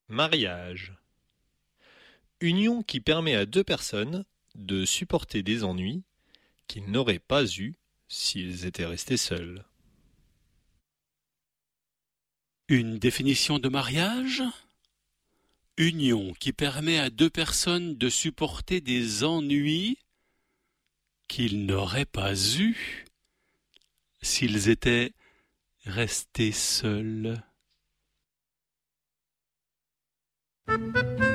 Mariage. Union qui permet à deux personnes de supporter des ennuis qu'ils n'auraient pas eus s'ils étaient restés seuls. Une définition de mariage? Union qui permet à deux personnes de supporter des ennuis qu'ils n'auraient pas eus s'ils étaient restés seuls.